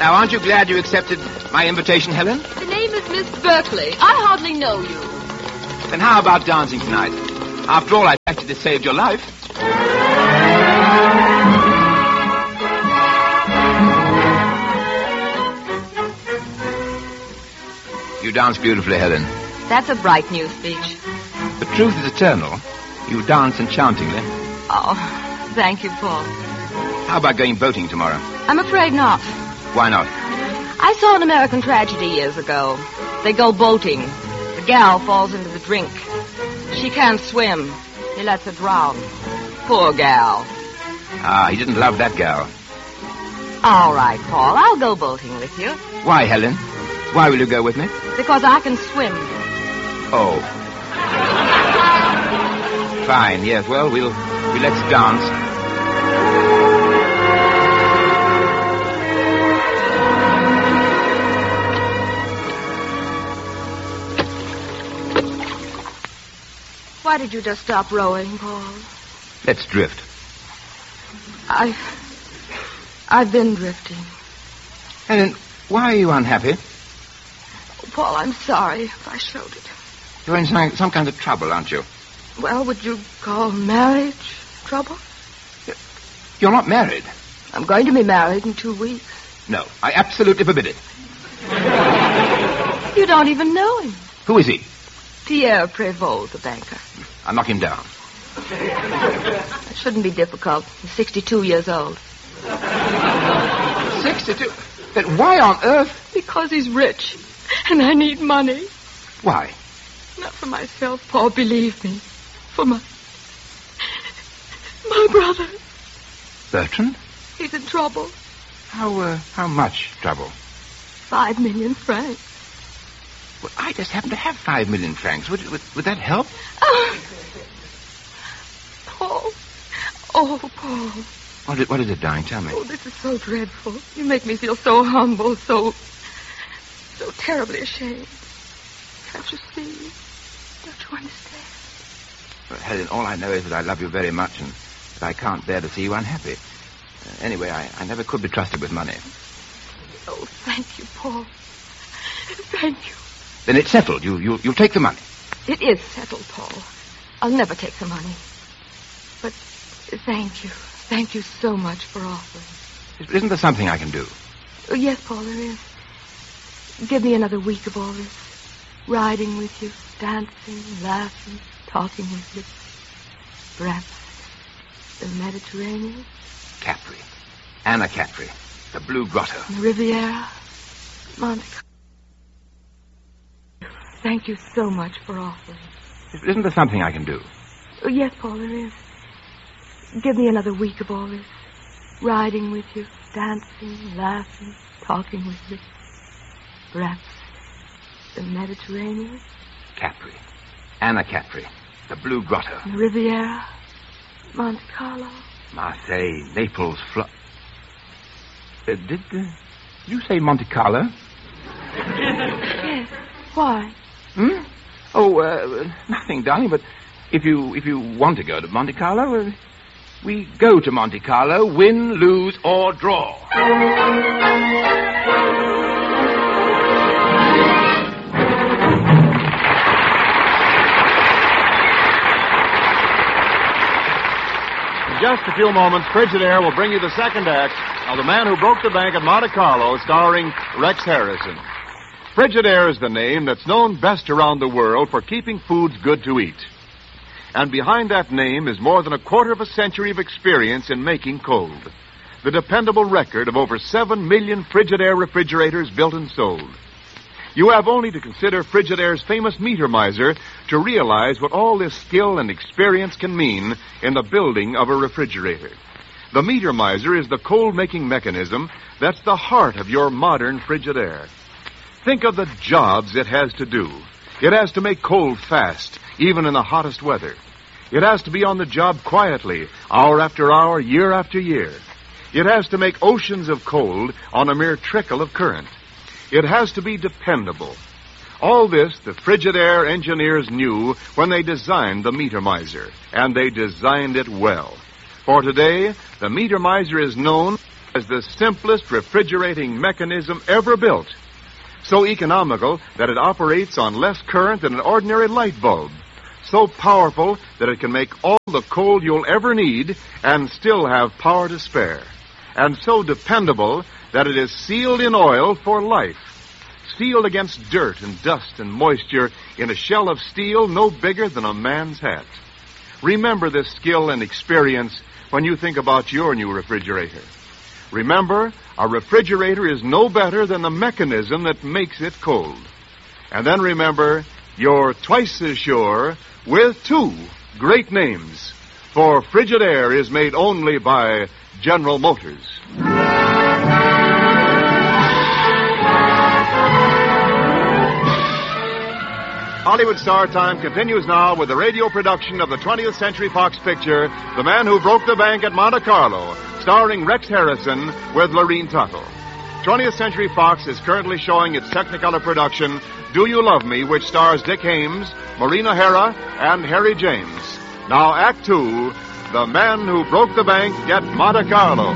Now, aren't you glad you accepted my invitation, Helen? The name is Miss Berkeley. I hardly know you. Then how about dancing tonight? After all, I practically saved your life. You dance beautifully, Helen. That's a bright new speech. The truth is eternal. You dance enchantingly. Oh, thank you, Paul. How about going boating tomorrow? I'm afraid not. Why not? I saw an American tragedy years ago. They go boating. The gal falls into the drink. She can't swim. He lets her drown. Poor gal. Ah, he didn't love that gal. All right, Paul. I'll go boating with you. Why, Helen? Why will you go with me? Because I can swim. Oh. Fine, yes. Well, let's dance. Why did you just stop rowing, Paul? Let's drift. I've been drifting. Helen, why are you unhappy? Oh, Paul, I'm sorry if I showed it. You're in some kind of trouble, aren't you? Well, would you call marriage trouble? You're not married. I'm going to be married in 2 weeks. No, I absolutely forbid it. You don't even know him. Who is he? Pierre Prévost, the banker. I'll knock him down. It shouldn't be difficult. He's 62 years old. 62? Then why on earth? Because he's rich, and I need money. Why? Not for myself, Paul, believe me. For my brother. Bertrand? He's in trouble. How much trouble? 5 million francs. Well, I just happen to have 5 million francs. Would that help? Paul. Oh, Paul. What is it, darling? Tell me. Oh, this is so dreadful. You make me feel so humble, so terribly ashamed. Can't you see? Don't you understand? Well, Helen, all I know is that I love you very much and that I can't bear to see you unhappy. Anyway, I never could be trusted with money. Oh, thank you, Paul. Thank you. Then it's settled. You'll take the money. It is settled, Paul. I'll never take the money. But thank you. Thank you so much for offering. Isn't there something I can do? Oh, yes, Paul, there is. Give me another week of all this. Riding with you, dancing, laughing, talking with you. Perhaps the Mediterranean. Capri. Anna Capri. The Blue Grotto. The Riviera. Monte Carlo. Thank you so much for offering. Isn't there something I can do? Oh, yes, Paul, there is. Give me another week of all this. Riding with you, dancing, laughing, talking with you. Perhaps the Mediterranean. Capri. Anna Capri. The Blue Grotto. The Riviera. Monte Carlo. Marseille. Naples. Did you say Monte Carlo? Yes. Why? Oh, nothing, darling, but if you want to go to Monte Carlo, we go to Monte Carlo, win, lose, or draw. In just a few moments, Frigidaire will bring you the second act of The Man Who Broke the Bank at Monte Carlo, starring Rex Harrison. Frigidaire is the name that's known best around the world for keeping foods good to eat. And behind that name is more than a quarter of a century of experience in making cold. The dependable record of over 7 million Frigidaire refrigerators built and sold. You have only to consider Frigidaire's famous meter miser to realize what all this skill and experience can mean in the building of a refrigerator. The meter miser is the cold-making mechanism that's the heart of your modern Frigidaire. Think of the jobs it has to do. It has to make cold fast, even in the hottest weather. It has to be on the job quietly, hour after hour, year after year. It has to make oceans of cold on a mere trickle of current. It has to be dependable. All this the Frigidaire engineers knew when they designed the meter miser, and they designed it well. For today, the meter miser is known as the simplest refrigerating mechanism ever built. So economical that it operates on less current than an ordinary light bulb. So powerful that it can make all the cold you'll ever need and still have power to spare. And so dependable that it is sealed in oil for life. Sealed against dirt and dust and moisture in a shell of steel no bigger than a man's hat. Remember this skill and experience when you think about your new refrigerator. Remember, a refrigerator is no better than the mechanism that makes it cold. And then remember, you're twice as sure with two great names. For Frigidaire is made only by General Motors. Hollywood Star Time continues now with the radio production of the 20th Century Fox picture, The Man Who Broke the Bank at Monte Carlo, starring Rex Harrison with Lorene Tuttle. 20th Century Fox is currently showing its Technicolor production, Do You Love Me, which stars Dick Haymes, Maureen O'Hara, and Harry James. Now, Act Two, The Man Who Broke the Bank at Monte Carlo.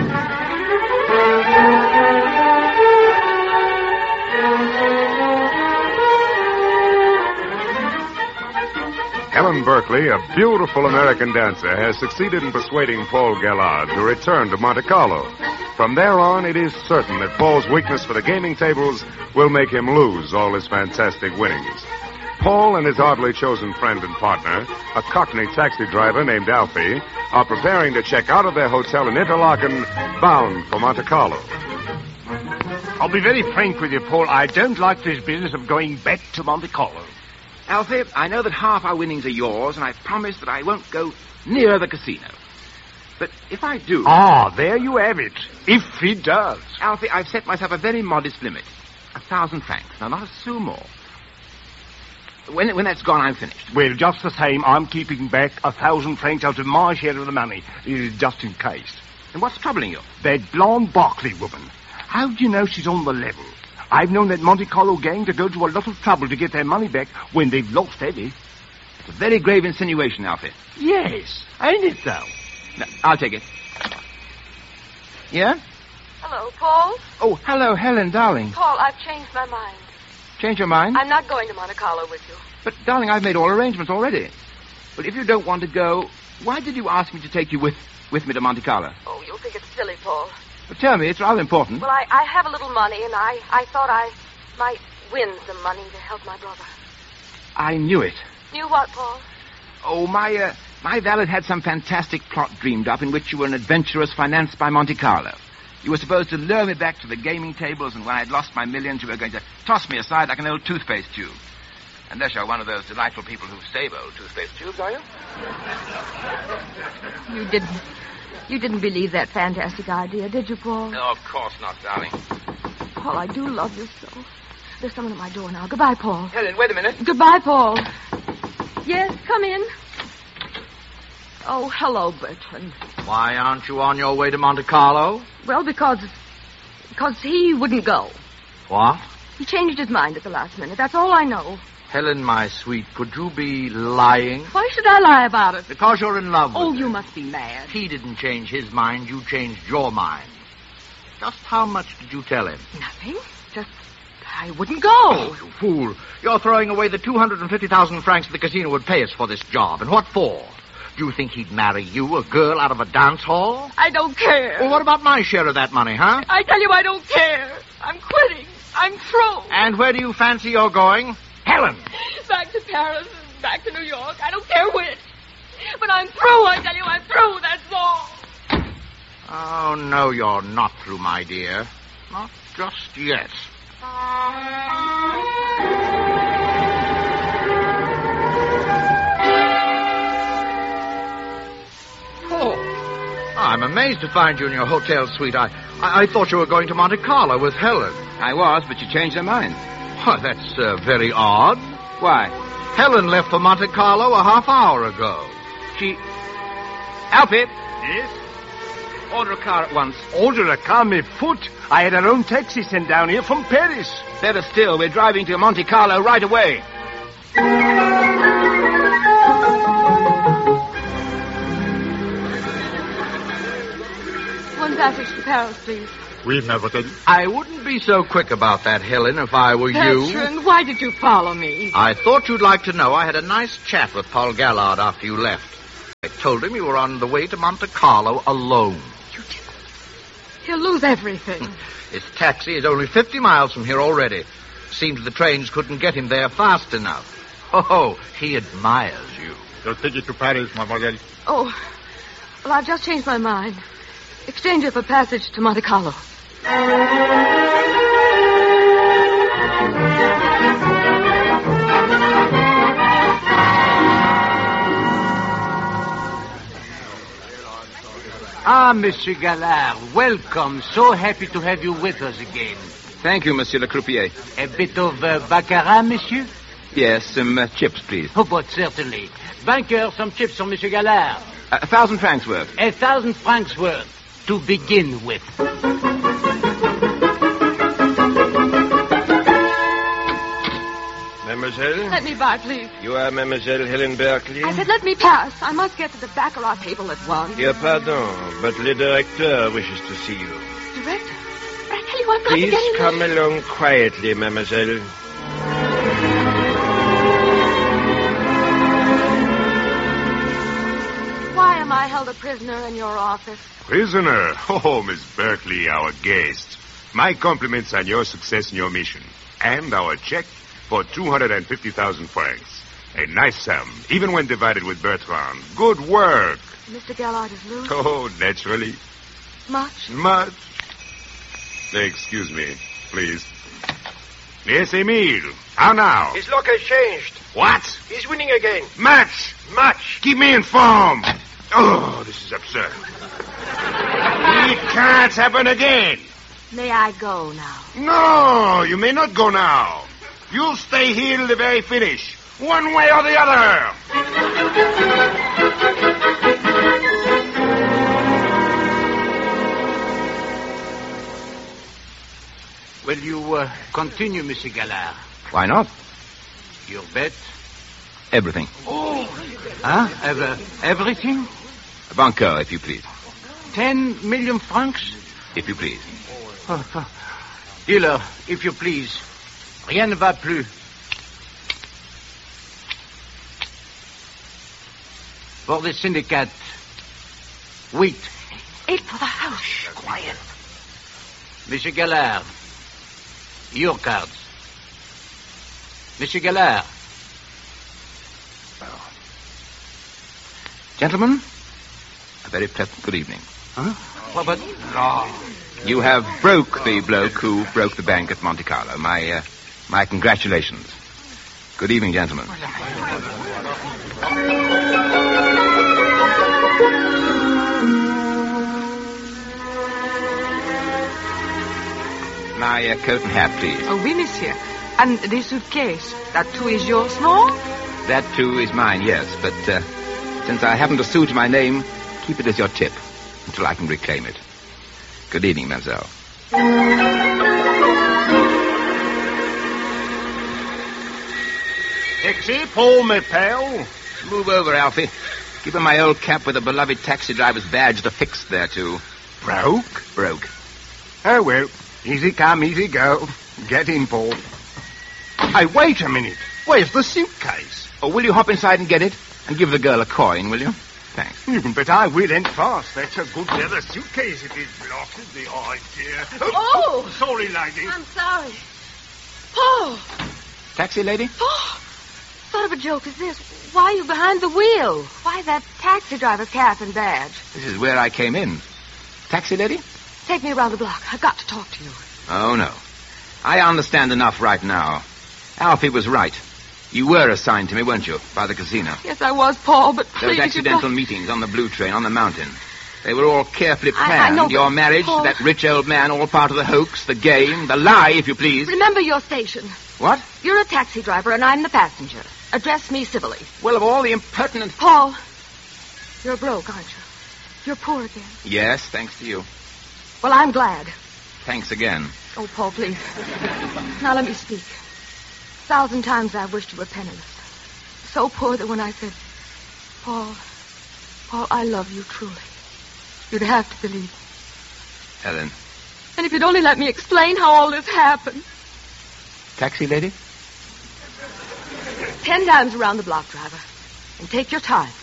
Helen Berkeley, a beautiful American dancer, has succeeded in persuading Paul Gallard to return to Monte Carlo. From there on, it is certain that Paul's weakness for the gaming tables will make him lose all his fantastic winnings. Paul and his oddly chosen friend and partner, a Cockney taxi driver named Alfie, are preparing to check out of their hotel in Interlaken, bound for Monte Carlo. I'll be very frank with you, Paul. I don't like this business of going back to Monte Carlo. Alfie, I know that half our winnings are yours, and I promise that I won't go near the casino. But if I do... Ah, there you have it. If he does. Alfie, I've set myself a very modest limit. 1,000 francs. Now, not a sou more. When that's gone, I'm finished. Well, just the same, I'm keeping back 1,000 francs out of my share of the money, just in case. And what's troubling you? That blonde Barclay woman. How do you know she's on the level? I've known that Monte Carlo gang to go to a lot of trouble to get their money back when they've lost heavy. It's a very grave insinuation, Alfie. Yes, ain't it, though? No, I'll take it. Yeah? Hello, Paul. Oh, hello, Helen, darling. Paul, I've changed my mind. Change your mind? I'm not going to Monte Carlo with you. But, darling, I've made all arrangements already. But if you don't want to go, why did you ask me to take you with me to Monte Carlo? Oh, you'll think it's silly, Paul. But tell me, it's rather important. Well, I have a little money, and I thought I might win some money to help my brother. I knew it. Knew what, Paul? Oh, my valet had some fantastic plot dreamed up in which you were an adventuress financed by Monte Carlo. You were supposed to lure me back to the gaming tables, and when I'd lost my millions, you were going to toss me aside like an old toothpaste tube. Unless you're one of those delightful people who save old toothpaste tubes, are you? You didn't believe that fantastic idea, did you, Paul? No, of course not, darling. Paul, I do love you so. There's someone at my door now. Goodbye, Paul. Helen, wait a minute. Goodbye, Paul. Yes, come in. Oh, hello, Bertrand. Why aren't you on your way to Monte Carlo? Well, because he wouldn't go. What? He changed his mind at the last minute. That's all I know. Helen, my sweet, could you be lying? Why should I lie about it? Because you're in love with Oh, him. you must be mad. He didn't change his mind. You changed your mind. Just how much did you tell him? Nothing. Just, I wouldn't go. Oh, you fool. You're throwing away the 250,000 francs the casino would pay us for this job. And what for? Do you think he'd marry you, a girl out of a dance hall? I don't care. Well, what about my share of that money, huh? I tell you, I don't care. I'm quitting. I'm through. And where do you fancy you're going? Helen! Back to Paris and back to New York. I don't care which. But I'm through, I tell you, I'm through, that's all. Oh, no, you're not through, my dear. Not just yet. Oh, I'm amazed to find you in your hotel suite. I thought you were going to Monte Carlo with Helen. I was, but she changed her mind. Why, that's very odd. Why? Helen left for Monte Carlo a half hour ago. She... Alfie! Yes? Order a car at once. Order a car me foot. I had our own taxi sent down here from Paris. Better still, we're driving to Monte Carlo right away. passage to Paris, please. Oui, mademoiselle. I wouldn't be so quick about that, Helen, if I were you. Bertrand, why did you follow me? I thought you'd like to know I had a nice chat with Paul Gallard after you left. I told him you were on the way to Monte Carlo alone. You did. He'll lose everything. His taxi is only 50 miles from here already. Seems the trains couldn't get him there fast enough. Oh, he admires you. You'll take it to Paris, mademoiselle. Oh, well, I've just changed my mind. Exchange it for passage to Monte Carlo. Ah, Monsieur Gallard, welcome. So happy to have you with us again. Thank you, Monsieur le croupier. A bit of baccarat, monsieur? Yes, some chips, please. Oh, but certainly. Banker, some chips for Monsieur Gallard. 1,000 francs worth. 1,000 francs worth, to begin with. Mademoiselle? Let me by, please. You are Mademoiselle Helen Berkeley? I said let me pass. I must get to the baccarat table at once. Dear pardon, but le directeur wishes to see you. Director? But I tell you, I'm not Please getting... come along quietly, mademoiselle. Why am I held a prisoner in your office? Prisoner? Oh, Miss Berkeley, our guest. My compliments on your success in your mission. And our check for 250,000 francs. A nice sum, even when divided with Bertrand. Good work. Mr. Gallard is loose. Oh, naturally. Much? Much. Excuse me, please. Yes, Emile. How now? His luck has changed. What? He's winning again. Match! Much. Keep me informed. Oh, this is absurd. It can't happen again. May I go now? No, you may not go now. You'll stay here till the very finish. One way or the other. Will you continue, Monsieur Gallard? Why not? Your bet? Everything. Huh? Everything? Banco, if you please. 10 million francs? If you please. Dealer, if you please. Rien ne va plus. For the syndicate, wheat. 8 for the house. Quiet. Monsieur Gallard, your cards. Monsieur Gallard. Gentlemen, a very pleasant good evening. Huh? Well, but... No. You have broke the bloke who broke the bank at Monte Carlo. My congratulations. Good evening, gentlemen. My coat and hat, please. Oh, oui, monsieur. And the suitcase, that too is yours, no? That, too, is mine, yes. But since I haven't a sou to my name, keep it as your tip until I can reclaim it. Good evening, mademoiselle. Taxi, Paul, my pal. Move over, Alfie. Give him my old cap with a beloved taxi driver's badge affixed thereto. Broke? Broke. Oh, well, easy come, easy go. Get in, Paul. Hey, wait a minute. Where's the suitcase? Oh, will you hop inside and get it? And give the girl a coin, will you? Thanks. But I will end fast. That's a good leather suitcase. It is blocked in the idea. Oh! Sorry, lady. I'm sorry. Paul! Taxi lady? Oh! What sort of a joke is this? Why are you behind the wheel? Why that taxi driver's cap and badge? This is where I came in. Taxi lady? Take me around the block. I've got to talk to you. Oh, no. I understand enough right now. Alfie was right. You were assigned to me, weren't you, by the casino? Yes, I was, Paul, but please... Those accidental meetings on the Blue Train on the mountain. They were all carefully planned. I know, your but marriage Paul... to that rich old man, all part of the hoax, the game, the lie, if you please. Remember your station. What? You're a taxi driver and I'm the passenger. Address me civilly. Well, of all the impertinent... Paul, you're broke, aren't you? You're poor again. Yes, thanks to you. Well, I'm glad. Thanks again. Oh, Paul, please. Now let me speak. 1,000 times I've wished you were penniless. So poor that when I said, Paul, I love you truly, you'd have to believe me. Helen. And if you'd only let me explain how all this happened. Taxi lady? 10 times around the block, driver. And take your time.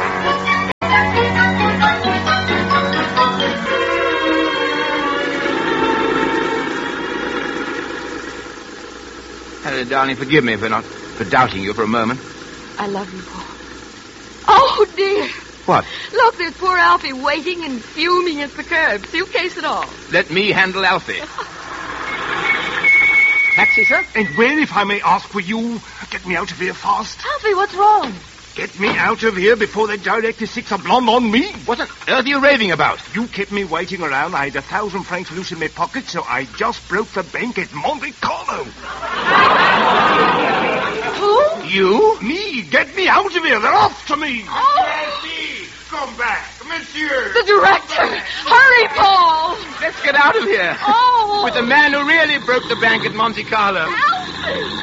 Helen, darling, forgive me for doubting you for a moment. I love you, Paul. Oh, dear. What? Look, there's poor Alfie waiting and fuming at the curb. Suitcase and all. Let me handle Alfie. Taxi, sir? And where, if I may ask, will you get me out of here fast? Alfie, what's wrong? Get me out of here before the director sticks a blonde on me. What on earth are you raving about? You kept me waiting around. I had 1,000 francs loose in my pocket, so I just broke the bank at Monte Carlo. Who? You? Me. Get me out of here. They're after me. Oh. Come back. Monsieur. The director. Hurry, Paul. Let's get out of here. Oh. With the man who really broke the bank at Monte Carlo. Alfie.